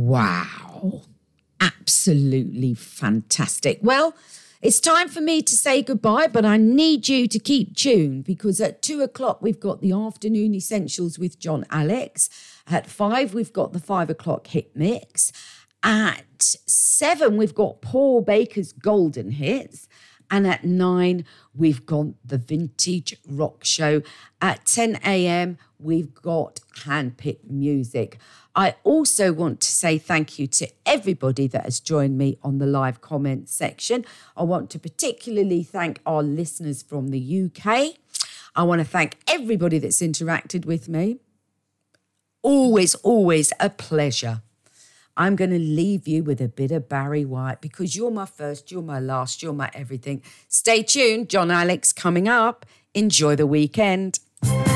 Wow. Absolutely fantastic. Well, it's time for me to say goodbye, but I need you to keep tuned because at 2:00 we've got the Afternoon Essentials with John Alex. At 5 we've got the 5:00 hit mix. At 7 we've got Paul Baker's Golden Hits. And at 9 we've got the Vintage Rock Show. At 10 a.m. we've got Handpicked Music. I also want to say thank you to everybody that has joined me on the live comment section. I want to particularly thank our listeners from the UK. I want to thank everybody that's interacted with me. Always, always a pleasure. I'm going to leave you with a bit of Barry White because you're my first, you're my last, you're my everything. Stay tuned. John Alex coming up. Enjoy the weekend.